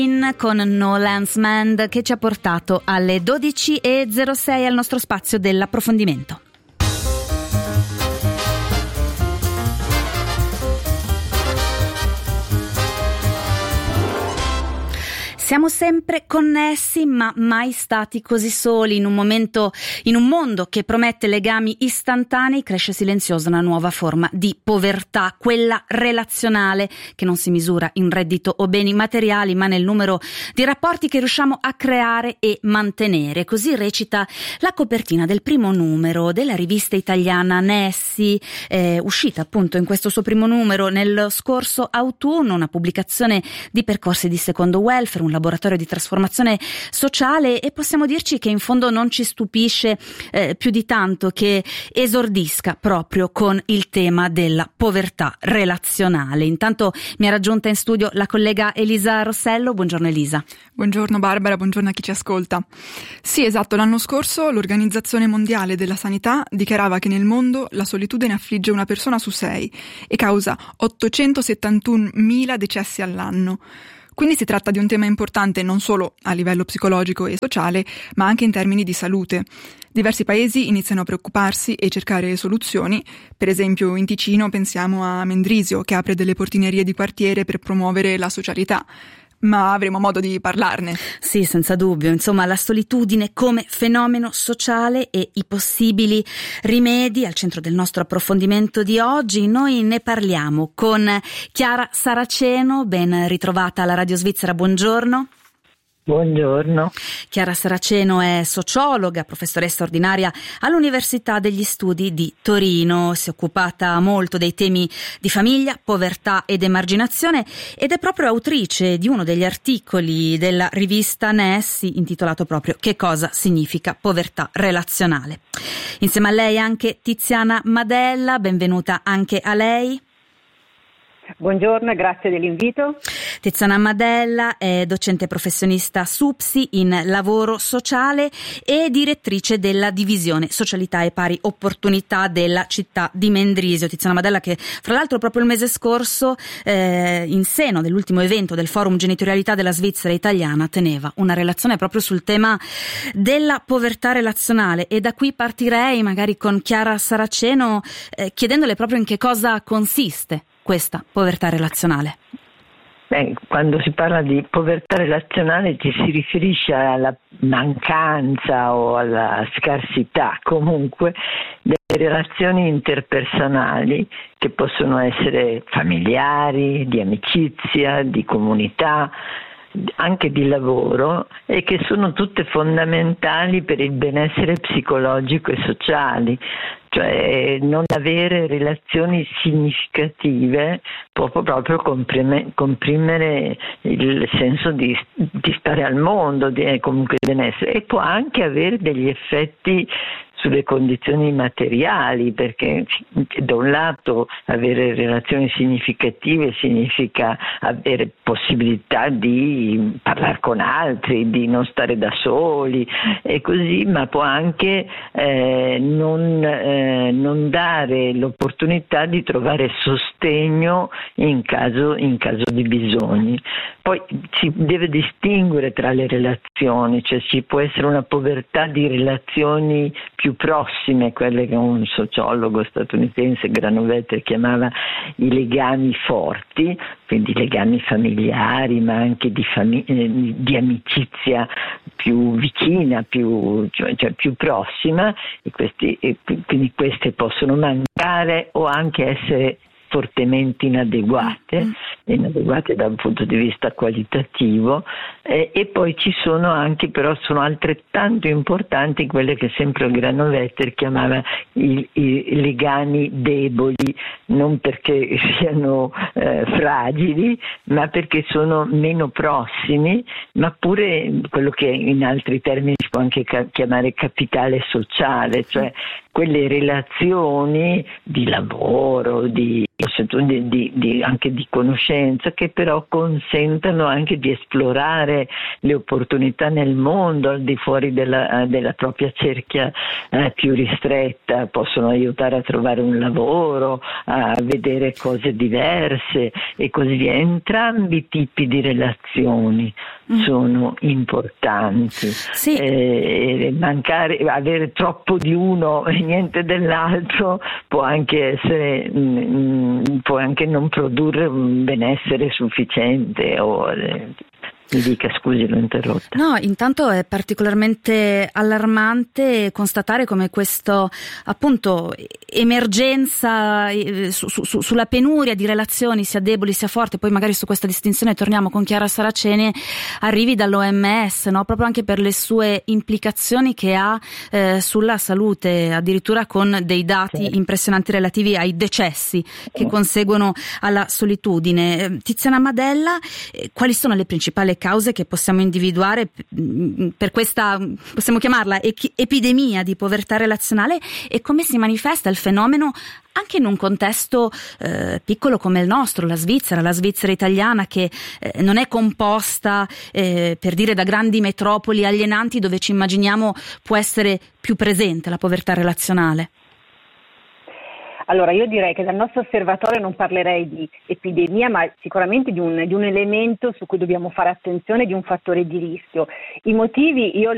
Con No Lands Man, che ci ha portato alle 12:06 al nostro spazio dell'approfondimento. Siamo sempre connessi, ma mai stati così soli. In un mondo che promette legami istantanei, cresce silenziosa una nuova forma di povertà, quella relazionale, che non si misura in reddito o beni materiali, ma nel numero di rapporti che riusciamo a creare e mantenere. Così recita la copertina del primo numero della rivista italiana Nessi, uscita appunto in questo suo primo numero nello scorso autunno, una pubblicazione di percorsi di secondo welfare, un laboratorio di trasformazione sociale, e possiamo dirci che in fondo non ci stupisce più di tanto che esordisca proprio con il tema della povertà relazionale. Intanto mi ha raggiunta in studio la collega Elisa Rossello. Buongiorno Elisa. Buongiorno Barbara, buongiorno a chi ci ascolta. Sì, esatto, l'anno scorso l'Organizzazione Mondiale della Sanità dichiarava che nel mondo la solitudine affligge una persona su 6 e causa 871.000 decessi all'anno. Quindi si tratta di un tema importante non solo a livello psicologico e sociale, ma anche in termini di salute. Diversi paesi iniziano a preoccuparsi e cercare soluzioni. Per esempio in Ticino pensiamo a Mendrisio, che apre delle portinerie di quartiere per promuovere la socialità. Ma avremo modo di parlarne. Sì, senza dubbio. Insomma, la solitudine come fenomeno sociale e i possibili rimedi al centro del nostro approfondimento di oggi. Noi ne parliamo con Chiara Saraceno, ben ritrovata alla Radio Svizzera, buongiorno. Buongiorno. Chiara Saraceno è sociologa, professoressa ordinaria all'Università degli Studi di Torino. Si è occupata molto dei temi di famiglia, povertà ed emarginazione ed è proprio autrice di uno degli articoli della rivista Nessi intitolato proprio Che cosa significa povertà relazionale. Insieme a lei anche Tiziana Madella, benvenuta anche a lei. Buongiorno e grazie dell'invito. Tiziana Madella è docente professionista SUPSI in lavoro sociale e direttrice della divisione socialità e pari opportunità della città di Mendrisio. Tiziana Madella, che fra l'altro proprio il mese scorso in seno dell'ultimo evento del Forum Genitorialità della Svizzera Italiana teneva una relazione proprio sul tema della povertà relazionale, e da qui partirei magari con Chiara Saraceno chiedendole proprio in che cosa consiste questa povertà relazionale. Quando si parla di povertà relazionale ci si riferisce alla mancanza o alla scarsità comunque delle relazioni interpersonali, che possono essere familiari, di amicizia, di comunità, anche di lavoro, e che sono tutte fondamentali per il benessere psicologico e sociale. Cioè non avere relazioni significative può proprio comprimere il senso di stare al mondo, comunque benessere, e può anche avere degli effetti sulle condizioni materiali, perché da un lato avere relazioni significative significa avere possibilità di parlare con altri, di non stare da soli e così, ma può anche non dare l'opportunità di trovare sostegno in caso di bisogni. Poi si deve distinguere tra le relazioni, cioè ci può essere una povertà di relazioni più prossime, quelle che un sociologo statunitense, Granovetter, chiamava i legami forti, quindi legami familiari, ma anche di amicizia più vicina, cioè più prossima, quindi queste possono mancare o anche essere fortemente inadeguate da un punto di vista qualitativo, e poi ci sono anche, però sono altrettanto importanti quelle che sempre Granovetter chiamava i legami deboli, non perché siano fragili, ma perché sono meno prossimi, ma pure quello che in altri termini si può anche chiamare capitale sociale, cioè quelle relazioni di lavoro, anche di conoscenza, che però consentano anche di esplorare le opportunità nel mondo al di fuori della propria cerchia più ristretta, possono aiutare a trovare un lavoro, a vedere cose diverse e così via. Entrambi i tipi di relazioni sono importanti. Sì. Avere troppo di uno e niente dell'altro può anche non produrre un benessere sufficiente. Mi dica, scusi, l'ho interrotta. No, intanto è particolarmente allarmante constatare come questo, appunto, emergenza sulla penuria di relazioni, sia deboli sia forti. Poi magari su questa distinzione torniamo con Chiara Saraceni, arrivi dall'OMS, no? Proprio anche per le sue implicazioni che ha sulla salute, addirittura con dei dati impressionanti relativi ai decessi che conseguono alla solitudine. Tiziana Madella, quali sono le principali cause che possiamo individuare per questa, possiamo chiamarla epidemia di povertà relazionale, e come si manifesta il fenomeno anche in un contesto piccolo come il nostro, la Svizzera italiana, che non è composta per dire da grandi metropoli alienanti dove ci immaginiamo può essere più presente la povertà relazionale? Allora, io direi che dal nostro osservatorio non parlerei di epidemia, ma sicuramente di un elemento su cui dobbiamo fare attenzione, di un fattore di rischio. I motivi io